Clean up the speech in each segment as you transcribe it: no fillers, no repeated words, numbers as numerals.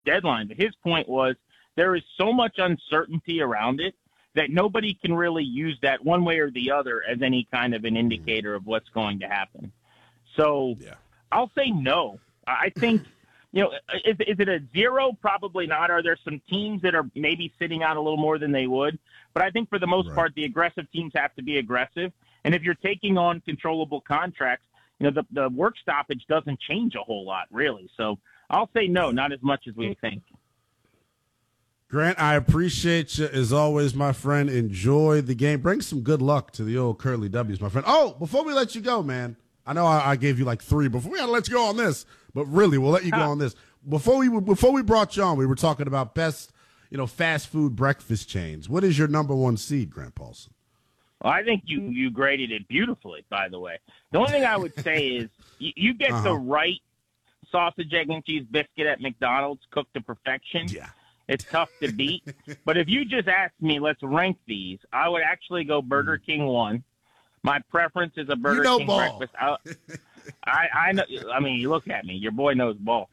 deadline. But his point was there is so much uncertainty around it that nobody can really use that one way or the other as any kind of an indicator of what's going to happen. So I'll say no. I think, is it a zero? Probably not. Are there some teams that are maybe sitting out a little more than they would? But I think for the most part, the aggressive teams have to be aggressive. And if you're taking on controllable contracts, the work stoppage doesn't change a whole lot, really. So I'll say no, not as much as we think. Grant, I appreciate you as always, my friend. Enjoy the game. Bring some good luck to the old Curly W's, my friend. Oh, before we let you go, man, I know I gave you like 3 before. We got to let you go on this, but really, we'll let you go on this. Before we brought you on, we were talking about best, fast food breakfast chains. What is your number 1 seed, Grant Paulsen? Well, I think you graded it beautifully, by the way. The only thing I would say is you get the right sausage, egg, and cheese biscuit at McDonald's cooked to perfection. Yeah. It's tough to beat. But if you just asked me, let's rank these, I would actually go Burger King 1. My preference is a Burger King breakfast. I know. I mean, you look at me. Your boy knows ball.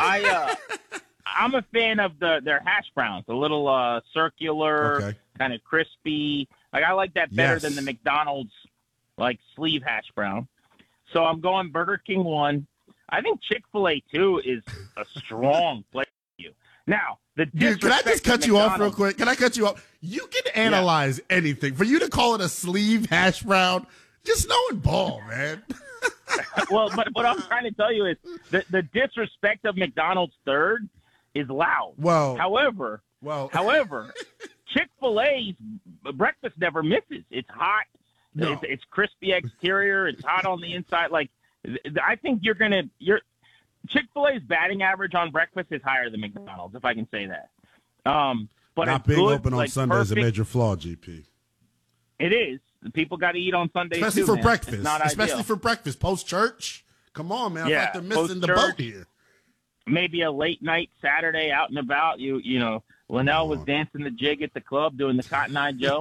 I'm a fan of their hash browns, a little circular, kind of crispy. I like that better than the McDonald's sleeve hash brown. So I'm going Burger King 1. I think Chick-fil-A 2 is a strong play for you. Now, dude, can I just cut you off real quick? Can I cut you off? You can analyze anything. For you to call it a sleeve hash brown, just knowing ball, man. Well, but what I'm trying to tell you is the disrespect of McDonald's third is loud. However, Chick-fil-A's breakfast never misses. It's hot. No. It's crispy exterior. It's hot on the inside. I think Chick-fil-A's batting average on breakfast is higher than McDonald's, if I can say that. But not being open on Sunday is a major flaw, GP. It is. People got to eat on Sundays especially too, for breakfast. Especially ideal. For breakfast, post church. Come on, man! I feel like they're missing the boat here. Maybe a late night Saturday out and about. Linnell was dancing the jig at the club doing the Cotton Eye Joe.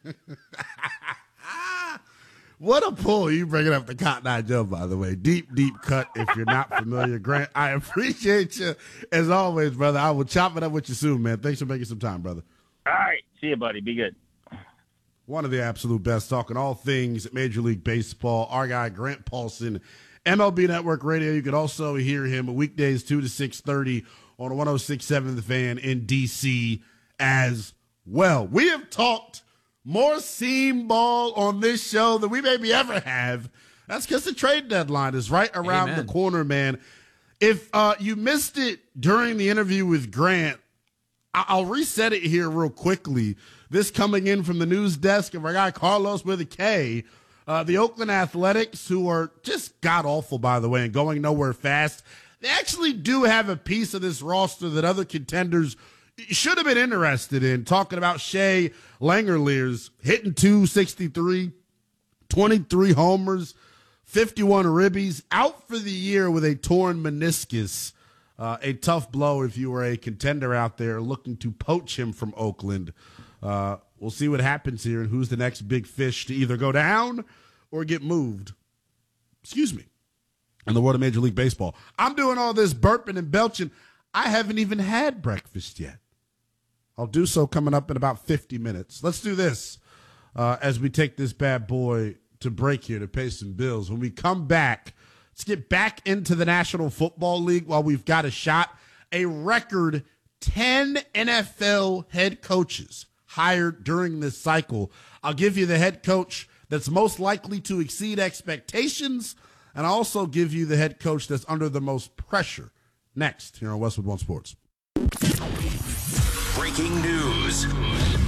What a pull. You bringing up the Cotton Eye Joe, by the way. Deep cut if you're not familiar. Grant, I appreciate you as always, brother. I will chop it up with you soon, man. Thanks for making some time, brother. All right. See you, buddy. Be good. One of the absolute best, talking all things Major League Baseball. Our guy, Grant Paulsen, MLB Network Radio. You can also hear him weekdays 2 to 6:30 on 106.7 The Fan in D.C. as well. We have talked more seam ball on this show than we maybe ever have. That's because the trade deadline is right around the corner, man. If you missed it during the interview with Grant, I'll reset it here real quickly. This coming in from the news desk of our guy Carlos with a K. The Oakland Athletics, who are just god-awful, by the way, and going nowhere fast, they actually do have a piece of this roster that other contenders should have been interested in. Talking about Shea Langeliers hitting .263, 23 homers, 51 ribbies, out for the year with a torn meniscus. A tough blow if you were a contender out there looking to poach him from Oakland. We'll see what happens here and who's the next big fish to either go down or get moved. Excuse me. In the world of Major League Baseball. I'm doing all this burping and belching. I haven't even had breakfast yet. I'll do so coming up in about 50 minutes. Let's do this as we take this bad boy to break here to pay some bills. When we come back, let's get back into the National Football League while we've got a shot. A record 10 NFL head coaches hired during this cycle. I'll give you the head coach that's most likely to exceed expectations, and I'll also give you the head coach that's under the most pressure. Next, here on Westwood One Sports. Breaking news.